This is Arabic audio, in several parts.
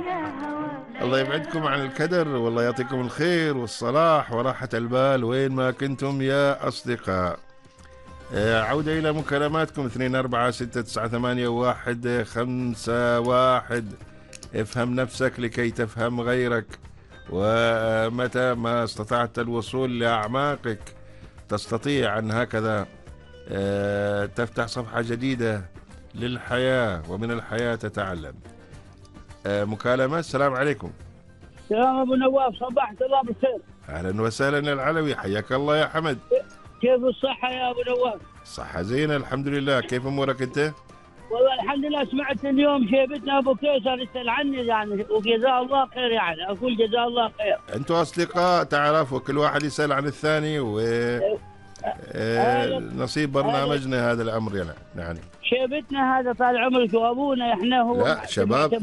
الله يبعدكم عن الكدر، والله يعطيكم الخير والصلاح وراحة البال وين ما كنتم يا أصدقاء. عودة إلى مكالماتكم 2466881551. افهم نفسك لكي تفهم غيرك، ومتى ما استطعت الوصول لأعماقك تستطيع أن هكذا تفتح صفحة جديدة للحياة، ومن الحياة تتعلم. مكالمة. السلام عليكم. سلام ابو نواف، صبحت الله بالخير. اهلا وسهلا العلوي، حياك الله يا حمد. كيف الصحة يا ابو نواف؟ صحة زينة الحمد لله. كيف امورك انت؟ والله الحمد لله. سمعت اليوم شيبتنا ابو كيسر يسأل عني يعني، وجزاه الله خير، يعني اقول جزاه الله خير. انتوا اصدقاء تعرفوا، كل واحد يسأل عن الثاني، و نصيب برنامجنا هذا الامر يعني. شيبتنا هذا طال عمرك، وابونا احنا هو لا شباب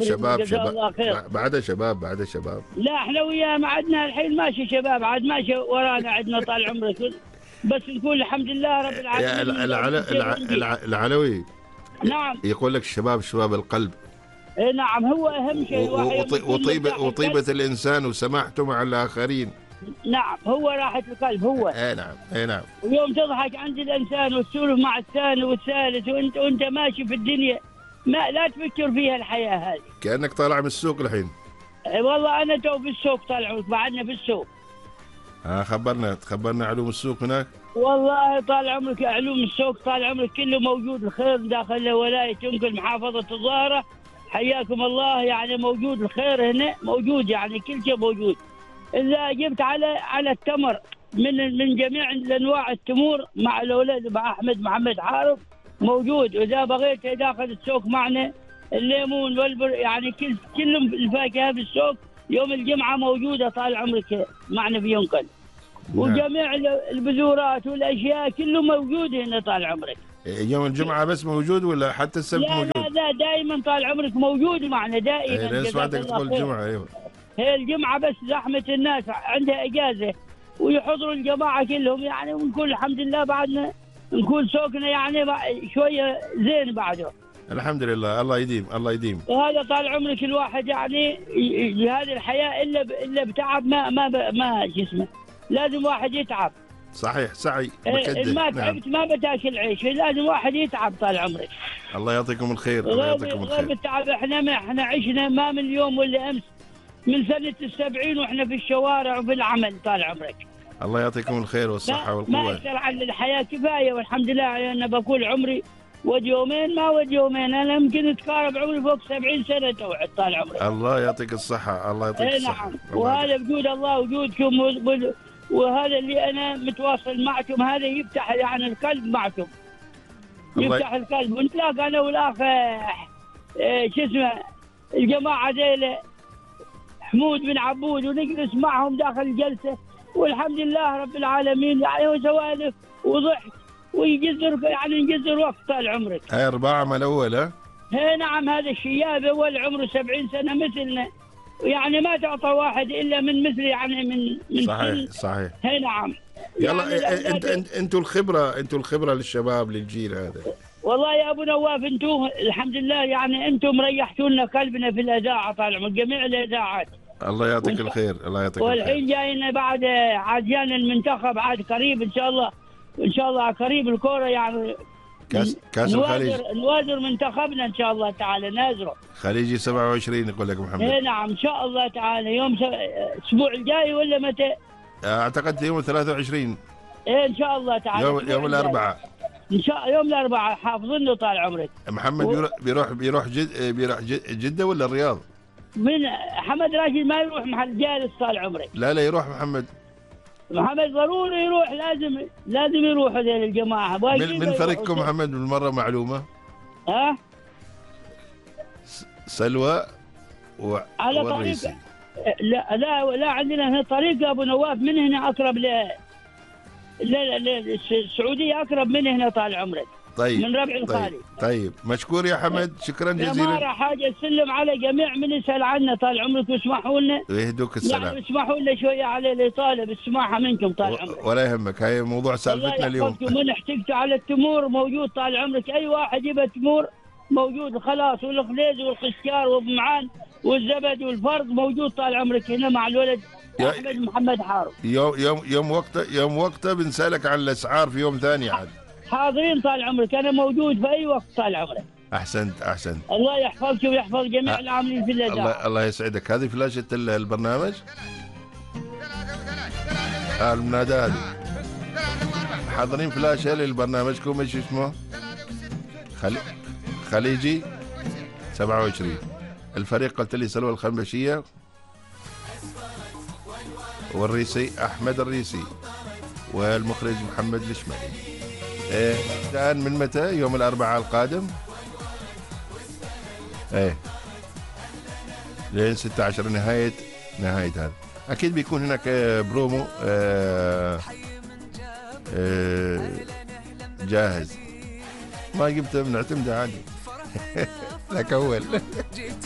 بعد شباب لا احنا وياه ما عدنا الحين ماشي شباب، عاد ماشي ورانا عندنا طال عمرك، بس نقول الحمد لله رب العالمين. العلوي نعم يقول لك شباب القلب. اي نعم، هو اهم شيء. وطيبة الانسان وسماحته مع الاخرين. نعم، هو راحة القلب هو. اي نعم. ويوم تضحك عند الانسان وتسولف مع الثاني والثالث وانت ماشي في الدنيا، ما لا تفكر فيها الحياة هذه. كأنك طالع من السوق الحين. والله انا تو في السوق طالع، بعدنا في السوق. خبرنا علوم السوق هناك. والله طال عمرك علوم السوق طال عمرك كله موجود، الخير داخل ولاية يمكن محافظة الظاهرة، حياكم الله. يعني موجود الخير هنا، موجود يعني كل شيء موجود. إذا جبت على التمر من جميع الأنواع، التمور مع الأولاد مع أحمد محمد حارب موجود. وإذا بغيت داخل السوق معنا الليمون والبر، يعني كل الفاكهة في السوق يوم الجمعة موجودة طال عمرك معنا في ينقل. وجميع البذورات والأشياء كله موجود هنا طال عمرك. يوم الجمعة بس موجود ولا حتى السبت موجود؟ لا دائما طال عمرك موجود معنا دائما. ليش سمعتك تقول الجمعة؟ ايوه هي الجمعة بس زحمة الناس عندها إجازة ويحضروا الجماعة كلهم يعني، ونقول الحمد لله بعدنا نكون سوقنا يعني شوية زين بعده. الحمد لله، الله يديم. وهذا طال عمرك الواحد يعني هذه الحياة إلا بتعب ما جسمه، لازم واحد يتعب. صحيح سعي ما تعبت ما بتاكل عيش، لازم واحد يتعب طال عمرك. الله يعطيكم الخير. الله يعطيكم الخير. غير التعب احنا عشنا ما من يوم ولا امس، من سنة 70 واحنا في الشوارع وفي العمل طال عمرك. الله يعطيكم الخير والصحة والقوة. ما أكثر عن الحياة كفاية والحمد لله. أنا بقول عمري ود يومين، أنا يمكن أتقارب عمري فوق 70 سنة توعد طال عمرك. الله يعطيك الصحة. الله يعطيك الصحة. نعم. وهذا بجود الله وجودكم، وهذا اللي أنا متواصل معكم، هذا يفتح يعني القلب معكم، يفتح القلب. ونتلاقى أنا والأخ شو اسمه الجماعة ذيل حمود بن عبود، ونجلس معهم داخل الجلسة والحمد لله رب العالمين، يعني وسوالف وضحك نجزر وقت طال عمرك. هاي 4 من الأول. هي نعم، هذا الشياب أول عمره 70 سنة مثلنا، يعني ما تعطى واحد إلا من مثل يعني من صحيح. هي نعم. يلا يعني انتوا الخبرة للشباب للجيل هذا. والله يا ابو نواف انتم الحمد لله، يعني انتم ريحتوا لنا قلبنا في الاذاعه طال عمرك، جميع الاذاعات. الله يعطيك الخير. الله يعطيك الخير. والحين جاينا بعد عاديان المنتخب عاد قريب ان شاء الله قريب الكوره يعني. كاس الخليج نوازر منتخبنا ان شاء الله تعالى، نازره خليجي 27 يقول لك محمد. اي نعم ان شاء الله تعالى. يوم الاسبوع الجاي ولا متى؟ اعتقد يوم 23. ايه ان شاء الله تعالى. يوم الاربعاء ان شاء يوم الاربعاء حافظين له طال عمرك. محمد بيروح جدة ولا الرياض؟ من حمد راشد ما يروح محل جالس طال عمرك. لا يروح محمد ضروري يروح، لازم يروح هذول الجماعه. من فريقكم محمد بالمره معلومه؟ سلوى والرئيسي. لا عندنا هنا طريق ابو نواف من هنا اقرب السعوديه، اقرب من هنا طال عمرك. طيب من ربع الخالي. طيب مشكور يا حمد، شكرا جزيلا. ما راح حاجه اسلم على جميع من يسال عنا طال عمرك، واسمحوا لنا ويهدوك السلام. يعني اسمحوا لنا شويه على الاطاله بالسماحه منكم طال عمرك. ولا يهمك، هاي موضوع سالفتنا اليوم. من احتجتوا على التمور موجود طال عمرك، اي واحد يبى تمور موجود خلاص، والخليز والخشكار وابو معان والزبد والفرد موجود طال عمرك هنا مع الولد يا- احمد محمد حارب. يوم وقته بنسألك عن الأسعار في يوم ثاني عاد. حاضرين طال عمرك، انا موجود في اي وقت طال عمرك. أحسنت. الله يحفظك ويحفظ جميع العاملين في الاذاعه. الله يسعدك. هذه فلاشة البرنامج، المناداة هذه حاضرين فلاشة للبرنامجكم، ايش اسمه؟ خليجي 27. الفريق قلت لي سلوى الخنبشية، والريسي أحمد الريسي، والمخرج محمد الشمالي. كان من متى؟ يوم الأربعاء القادم لين 16 نهاية هذا. أكيد بيكون هناك برومو جاهز، ما جبته بنعتمده عادي. لك أول